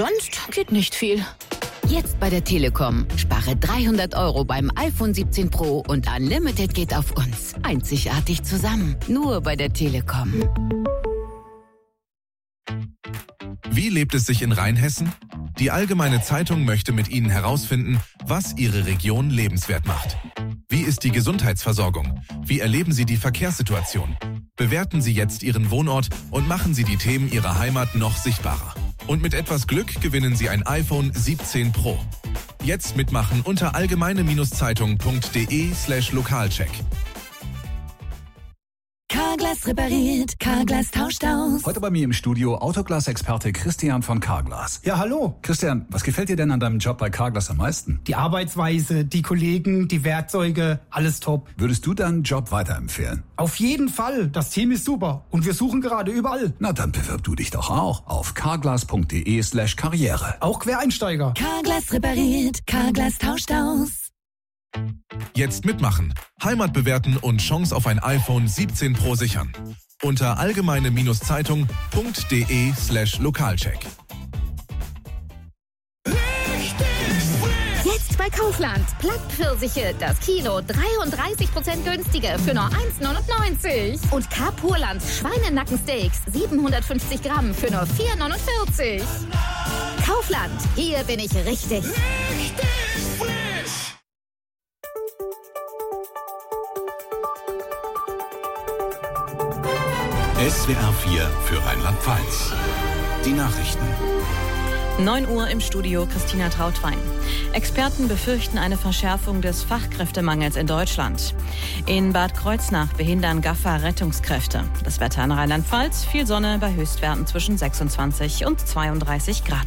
sonst geht nicht viel. Jetzt bei der Telekom. Spare 300 € beim iPhone 17 Pro und Unlimited geht auf uns. Einzigartig zusammen. Nur bei der Telekom. Wie lebt es sich in Rheinhessen? Die Allgemeine Zeitung möchte mit Ihnen herausfinden, was Ihre Region lebenswert macht. Wie ist die Gesundheitsversorgung? Wie erleben Sie die Verkehrssituation? Bewerten Sie jetzt Ihren Wohnort und machen Sie die Themen Ihrer Heimat noch sichtbarer. Und mit etwas Glück gewinnen Sie ein iPhone 17 Pro. Jetzt mitmachen unter allgemeine-zeitung.de/Lokalcheck. Carglass repariert, Carglass tauscht aus. Heute bei mir im Studio Autoglas-Experte Christian von Carglass. Ja, hallo. Christian, was gefällt dir denn an deinem Job bei Carglass am meisten? Die Arbeitsweise, die Kollegen, die Werkzeuge, alles top. Würdest du deinen Job weiterempfehlen? Auf jeden Fall. Das Team ist super und wir suchen gerade überall. Na, dann bewirb du dich doch auch auf carglass.de/Karriere. Auch Quereinsteiger. Carglass repariert, Carglass tauscht aus. Jetzt mitmachen, Heimat bewerten und Chance auf ein iPhone 17 Pro sichern. Unter allgemeine-zeitung.de/Lokalcheck. Jetzt bei Kaufland. Plattpfirsiche, das Kilo 33% günstiger für nur 1,99. Und Carpurland Schweinenackensteaks 750 Gramm für nur 4,49. Kaufland, hier bin ich richtig. SWR 4 für Rheinland-Pfalz. Die Nachrichten. 9 Uhr im Studio, Christina Trautwein. Experten befürchten eine Verschärfung des Fachkräftemangels in Deutschland. In Bad Kreuznach behindern Gaffer Rettungskräfte. Das Wetter in Rheinland-Pfalz, viel Sonne bei Höchstwerten zwischen 26 und 32 Grad.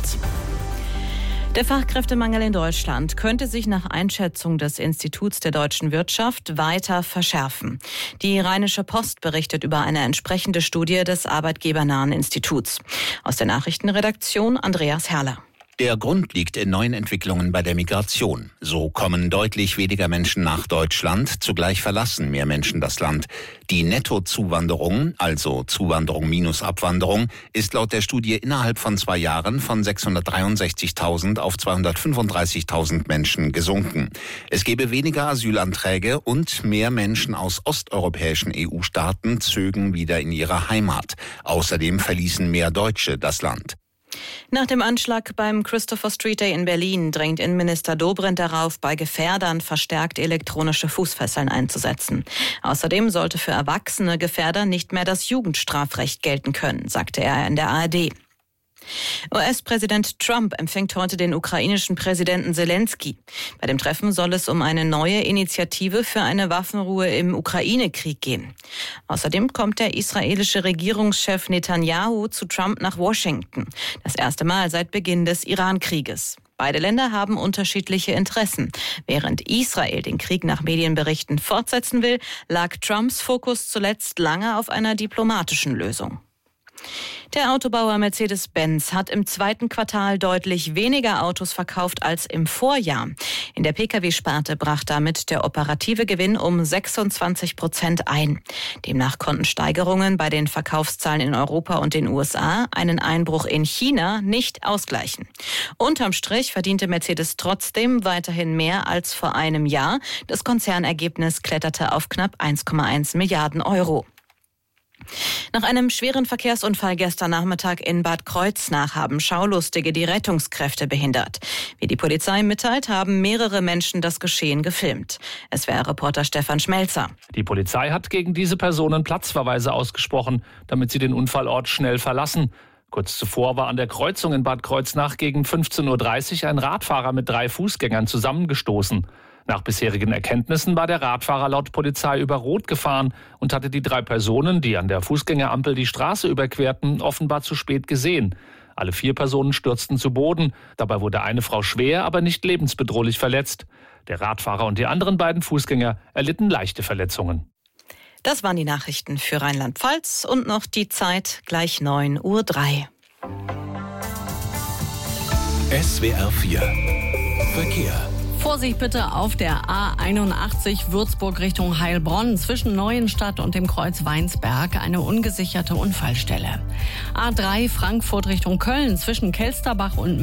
Der Fachkräftemangel in Deutschland könnte sich nach Einschätzung des Instituts der deutschen Wirtschaft weiter verschärfen. Die Rheinische Post berichtet über eine entsprechende Studie des arbeitgebernahen Instituts. Aus der Nachrichtenredaktion Andreas Herrler. Der Grund liegt in neuen Entwicklungen bei der Migration. So kommen deutlich weniger Menschen nach Deutschland, zugleich verlassen mehr Menschen das Land. Die Nettozuwanderung, also Zuwanderung minus Abwanderung, ist laut der Studie innerhalb von 2 Jahren von 663.000 auf 235.000 Menschen gesunken. Es gebe weniger Asylanträge und mehr Menschen aus osteuropäischen EU-Staaten zögen wieder in ihre Heimat. Außerdem verließen mehr Deutsche das Land. Nach dem Anschlag beim Christopher Street Day in Berlin drängt Innenminister Dobrindt darauf, bei Gefährdern verstärkt elektronische Fußfesseln einzusetzen. Außerdem sollte für erwachsene Gefährder nicht mehr das Jugendstrafrecht gelten können, sagte er in der ARD. US-Präsident Trump empfängt heute den ukrainischen Präsidenten Zelensky. Bei dem Treffen soll es um eine neue Initiative für eine Waffenruhe im Ukraine-Krieg gehen. Außerdem kommt der israelische Regierungschef Netanyahu zu Trump nach Washington. Das erste Mal seit Beginn des Iran-Krieges. Beide Länder haben unterschiedliche Interessen. Während Israel den Krieg nach Medienberichten fortsetzen will, lag Trumps Fokus zuletzt lange auf einer diplomatischen Lösung. Der Autobauer Mercedes-Benz hat im 2. Quartal deutlich weniger Autos verkauft als im Vorjahr. In der Pkw-Sparte brach damit der operative Gewinn um 26% ein. Demnach konnten Steigerungen bei den Verkaufszahlen in Europa und den USA einen Einbruch in China nicht ausgleichen. Unterm Strich verdiente Mercedes trotzdem weiterhin mehr als vor einem Jahr. Das Konzernergebnis kletterte auf knapp 1,1 Milliarden Euro. Nach einem schweren Verkehrsunfall gestern Nachmittag in Bad Kreuznach haben Schaulustige die Rettungskräfte behindert. Wie die Polizei mitteilt, haben mehrere Menschen das Geschehen gefilmt. SWR-Reporter Stefan Schmelzer. Die Polizei hat gegen diese Personen Platzverweise ausgesprochen, damit sie den Unfallort schnell verlassen. Kurz zuvor war an der Kreuzung in Bad Kreuznach gegen 15:30 Uhr ein Radfahrer mit 3 Fußgängern zusammengestoßen. Nach bisherigen Erkenntnissen war der Radfahrer laut Polizei über Rot gefahren und hatte die 3 Personen, die an der Fußgängerampel die Straße überquerten, offenbar zu spät gesehen. Alle 4 Personen stürzten zu Boden. Dabei wurde eine Frau schwer, aber nicht lebensbedrohlich verletzt. Der Radfahrer und die anderen beiden Fußgänger erlitten leichte Verletzungen. Das waren die Nachrichten für Rheinland-Pfalz und noch die Zeit gleich 9:03 Uhr. SWR 4 Verkehr. Vorsicht bitte auf der A81 Würzburg Richtung Heilbronn zwischen Neuenstadt und dem Kreuz Weinsberg eine ungesicherte Unfallstelle. A3 Frankfurt Richtung Köln zwischen Kelsterbach und